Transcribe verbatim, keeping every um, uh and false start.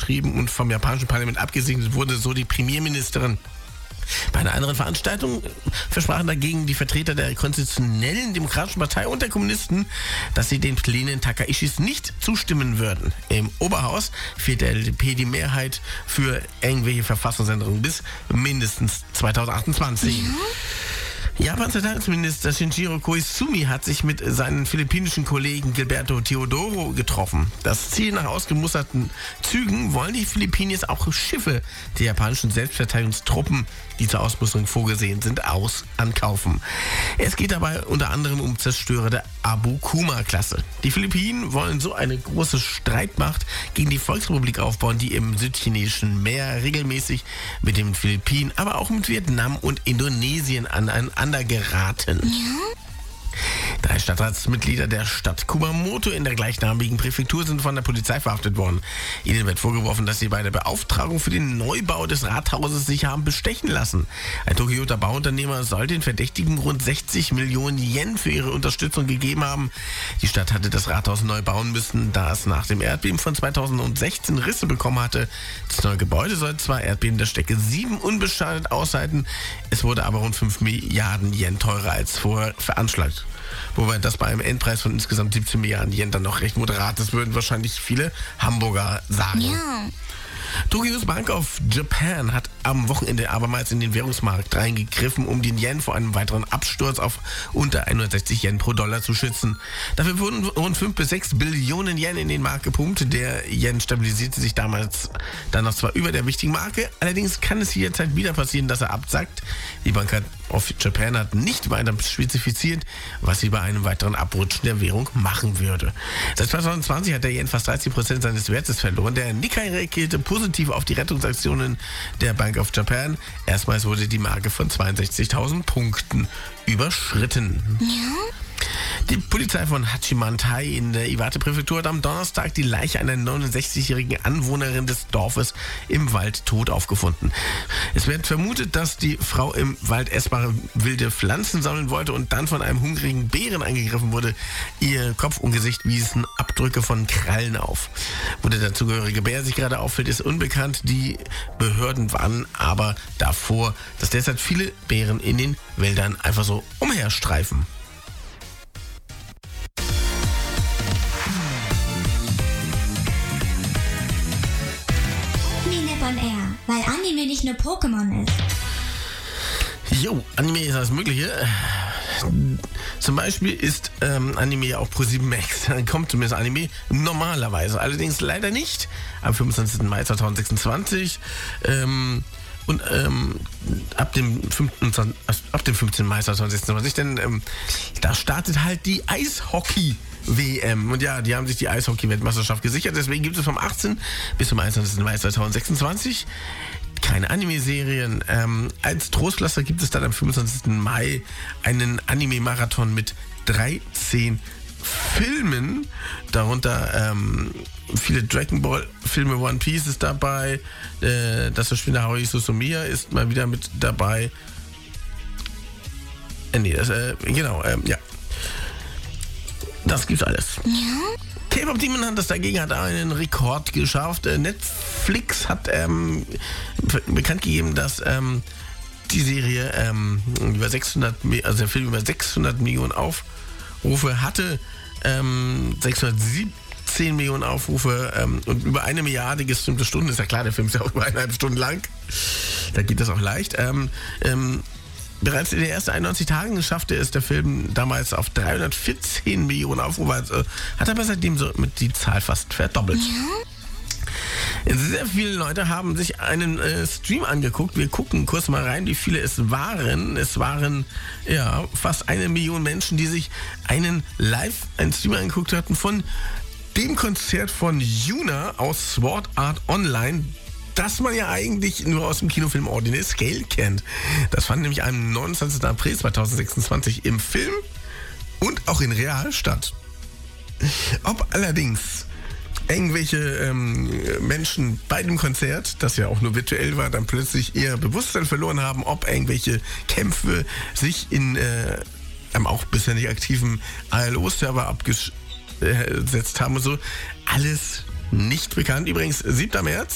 betrieben und vom japanischen Parlament abgesegnet wurde, so die Premierministerin. Bei einer anderen Veranstaltung versprachen dagegen die Vertreter der konstitutionellen Demokratischen Partei und der Kommunisten, dass sie den Plänen Takaishis nicht zustimmen würden. Im Oberhaus fehlt der L D P die Mehrheit für irgendwelche Verfassungsänderungen bis mindestens zweitausendachtundzwanzig. Mhm. Japans Verteidigungsminister Shinjiro Koizumi hat sich mit seinen philippinischen Kollegen Gilberto Teodoro getroffen. Das Ziel: nach ausgemusterten Zügen wollen die Philippines auch Schiffe der japanischen Selbstverteidigungstruppen, die zur Ausmusterung vorgesehen sind, aus ankaufen. Es geht dabei unter anderem um Zerstörer der Abu-Kuma-Klasse. Die Philippinen wollen so eine große Streitmacht gegen die Volksrepublik aufbauen, die im südchinesischen Meer regelmäßig mit den Philippinen, aber auch mit Vietnam und Indonesien aneinander geraten. Ja? Drei Stadtratsmitglieder der Stadt Kumamoto in der gleichnamigen Präfektur sind von der Polizei verhaftet worden. Ihnen wird vorgeworfen, dass sie bei der Beauftragung für den Neubau des Rathauses sich haben bestechen lassen. Ein Tokioter Bauunternehmer soll den Verdächtigen rund sechzig Millionen Yen für ihre Unterstützung gegeben haben. Die Stadt hatte das Rathaus neu bauen müssen, da es nach dem Erdbeben von zweitausendsechzehn Risse bekommen hatte. Das neue Gebäude soll zwar Erdbeben der Stärke sieben unbeschadet aushalten, es wurde aber rund fünf Milliarden Yen teurer als vorher veranschlagt. Wobei das bei einem Endpreis von insgesamt siebzehn Milliarden Yen dann noch recht moderat ist, würden wahrscheinlich viele Hamburger sagen. Ja. Tokyos Bank of Japan hat am Wochenende abermals in den Währungsmarkt reingegriffen, um den Yen vor einem weiteren Absturz auf unter hundertsechzig Yen pro Dollar zu schützen. Dafür wurden rund fünf bis sechs Billionen Yen in den Markt gepumpt. Der Yen stabilisierte sich damals dann noch zwar über der wichtigen Marke, allerdings kann es jederzeit wieder passieren, dass er absackt. Die Bank of Japan hat nicht weiter spezifiziert, was sie bei einem weiteren Abrutschen der Währung machen würde. Seit zweitausendzwanzig hat der Yen fast dreißig Prozent seines Wertes verloren. Der Nikkei reagierte positiv auf die Rettungsaktionen der Bank of Japan. Erstmals wurde die Marke von zweiundsechzigtausend Punkten überschritten. Ja? Die Polizei von Hachimantai in der Iwate-Präfektur hat am Donnerstag die Leiche einer neunundsechzigjährigen Anwohnerin des Dorfes im Wald tot aufgefunden. Es wird vermutet, dass die Frau im Wald essbare wilde Pflanzen sammeln wollte und dann von einem hungrigen Bären angegriffen wurde. Ihr Kopf und Gesicht wiesen Abdrücke von Krallen auf. Wo der dazugehörige Bär sich gerade auffällt, ist unbekannt. Die Behörden warnen aber davor, dass derzeit viele Bären in den Wäldern einfach so umherstreifen. On Air, weil Anime nicht nur Pokémon ist. Jo, Anime ist alles Mögliche. Zum Beispiel ist ähm, Anime ja auch Pro sieben Max. Dann kommt zumindest Anime normalerweise. Allerdings leider nicht am fünfundzwanzigsten Mai zweitausendsechsundzwanzig. Ähm, und ähm, ab dem fünfzehnten ab dem fünfzehnten Mai zweitausendsechsundzwanzig, denn ähm, da startet halt die Eishockey W M. Und ja, die haben sich die Eishockey-Weltmeisterschaft gesichert. Deswegen gibt es vom achtzehnten bis zum einundzwanzigsten Mai zweitausendsechsundzwanzig keine Anime-Serien. Ähm, als Trostpflaster gibt es dann am fünfundzwanzigsten Mai einen Anime-Marathon mit dreizehn Filmen. Darunter ähm, viele Dragon Ball-Filme, One Piece ist dabei. Äh, das Verschwinden Haruhi Suzumiya ist mal wieder mit dabei. Äh, nee, das, äh, genau, äh, ja. Das gibt's alles. Ja? K-Pop Demon Hunters dagegen hat einen Rekord geschafft. Netflix hat ähm, bekannt gegeben, dass ähm, die Serie ähm, über sechshundert, also der Film über sechshundert Millionen Aufrufe hatte, ähm, sechshundertsiebzehn Millionen Aufrufe ähm, und über eine Milliarde gestreamte Stunden. Ist ja klar, der Film ist ja auch über eineinhalb Stunden lang. Da geht das auch leicht. Ähm, ähm, Bereits in den ersten einundneunzig Tagen schaffte es der Film damals auf dreihundertvierzehn Millionen Aufrufe, also hat aber seitdem so mit die Zahl fast verdoppelt. Ja? Sehr viele Leute haben sich einen äh, Stream angeguckt. Wir gucken kurz mal rein, wie viele es waren. Es waren ja fast eine Million Menschen, die sich einen Live, einen Stream angeguckt hatten von dem Konzert von Yuna aus Sword Art Online, das man ja eigentlich nur aus dem Kinofilm Ordinary Scale kennt. Das fand nämlich am neunundzwanzigsten April zweitausendsechsundzwanzig im Film und auch in real statt. Ob allerdings irgendwelche ähm, Menschen bei dem Konzert, das ja auch nur virtuell war, dann plötzlich ihr Bewusstsein verloren haben, ob irgendwelche Kämpfe sich in äh, einem auch bisher nicht aktiven A L O-Server abgesetzt haben und so, alles nicht bekannt. Übrigens, siebter März